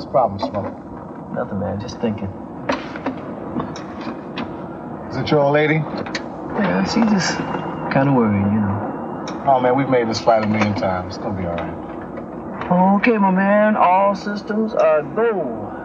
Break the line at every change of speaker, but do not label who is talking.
What's the problem, Smoke?
Nothing, man. Just thinking.
Is it your old lady?
Yeah, she just kind of worried, you know.
Oh, man, we've made this flight 1,000,000 times. It's gonna be all right.
Okay, my man. All systems are go.